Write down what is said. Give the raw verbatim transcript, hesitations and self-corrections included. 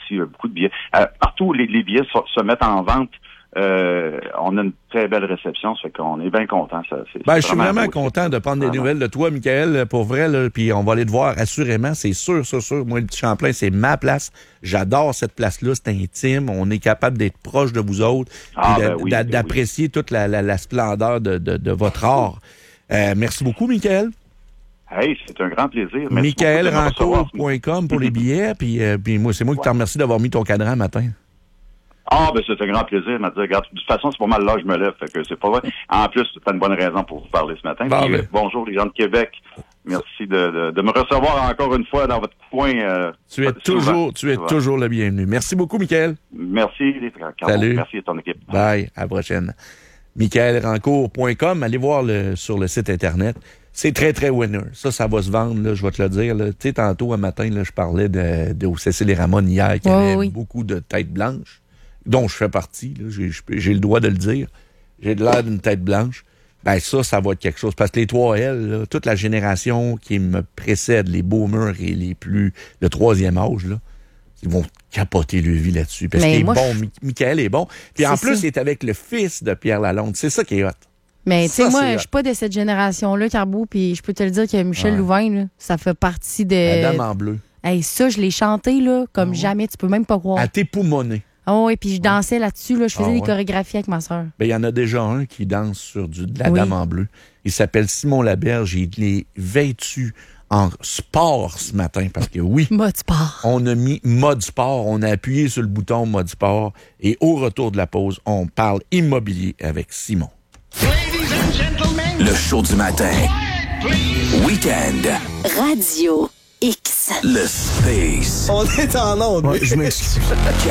aussi euh, beaucoup de billets. Euh, partout où les, les billets so, se mettent en vente, euh, on a une très belle réception, ça fait qu'on est bien content. Ça, c'est, ben, c'est je suis vraiment beau, content c'est, de prendre des nouvelles de toi, Michael, pour vrai, là, puis on va aller te voir assurément, c'est sûr, sûr, sûr. Moi, le Petit Champlain, c'est ma place. J'adore cette place-là, c'est intime. On est capable d'être proche de vous autres, ah, puis ben oui, d'a- ben d'apprécier oui. toute la, la, la splendeur de, de, de votre art. Euh, merci beaucoup, Michael. Hey, c'est un grand plaisir. Michael Rancourt point com pour les billets, puis, euh, puis moi, c'est moi qui te remercie d'avoir mis ton cadran matin. Ah, ben c'est un grand plaisir, m'a dit, regarde, de toute façon, c'est pas mal là que je me lève, fait que c'est pas vrai. En plus, c'est une bonne raison pour vous parler ce matin. Bon, Puis, ben. euh, bonjour les gens de Québec. Merci de, de, de me recevoir encore une fois dans votre coin. Euh, tu es toujours, souvent, tu es souvent. toujours le bienvenu. Merci beaucoup, Michael. Merci, Carlo. Salut. Merci à ton équipe. Bye, à la prochaine. Michael Rancourt point com, allez voir le, sur le site Internet. C'est très, très winner. Ça, ça va se vendre, là, je vais te le dire. Tu sais, tantôt, un matin, là, je parlais de, de au Cécile et Ramon hier, qui oh, avait oui. beaucoup de têtes blanches, dont je fais partie. Là, j'ai, j'ai le droit de le dire. J'ai de l'air d'une tête blanche. Ben ça, ça va être quelque chose. Parce que les trois L, là, toute la génération qui me précède, les boomers et les plus... le troisième âge, là, ils vont capoter leur vie là-dessus. Parce qu'il est bon. Je... Michael est bon. Puis en plus, ça. il est avec le fils de Pierre Lalonde. C'est ça qui est hot. Mais tu sais, moi, je suis pas de cette génération-là, Carbo, puis je peux te le dire que Michel ouais. Louvain, là, ça fait partie de... La Dame en bleu. Hey, ça, je l'ai chanté là, comme oh. jamais. Tu peux même pas croire. À t'époumoner. Oh, oui, puis je dansais là-dessus. Là, je faisais oh, des ouais. chorégraphies avec ma soeur. Ben, il y en a déjà un qui danse sur du, de la oui. Dame en bleu. Il s'appelle Simon Laberge. Il est vêtu en sport ce matin parce que oui, mode sport. On a mis mode sport. On a appuyé sur le bouton mode sport. Et au retour de la pause, on parle immobilier avec Simon. Le show du matin. Week-end. Radio X. Le Space. On est en onde. Ouais, je m'excuse.